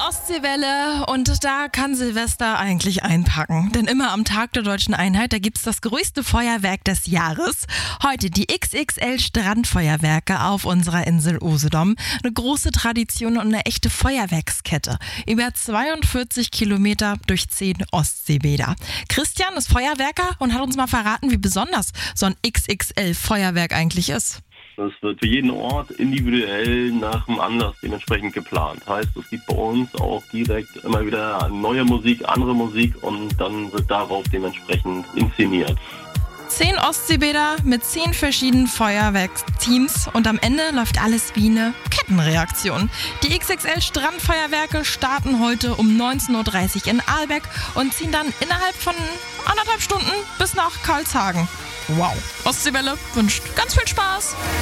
Ostseewelle und da kann Silvester eigentlich einpacken. Denn immer am Tag der Deutschen Einheit, da gibt's das größte Feuerwerk des Jahres. Heute die XXL Strandfeuerwerke auf unserer Insel Usedom. Eine große Tradition und eine echte Feuerwerkskette. Über 42 Kilometer durch 10 Ostseebäder. Christian ist Feuerwerker und hat uns mal verraten, wie besonders so ein XXL Feuerwerk eigentlich ist. Das wird für jeden Ort individuell nach dem Anlass dementsprechend geplant. Heißt, es gibt bei uns auch direkt immer wieder neue Musik, andere Musik und dann wird darauf dementsprechend inszeniert. 10 Ostseebäder mit 10 verschiedenen Feuerwerksteams und am Ende läuft alles wie eine Kettenreaktion. Die XXL Strandfeuerwerke starten heute um 19.30 Uhr in Ahlbeck und ziehen dann innerhalb von 1,5 Stunden bis nach Karlshagen. Wow. Ostseewelle wünscht ganz viel Spaß.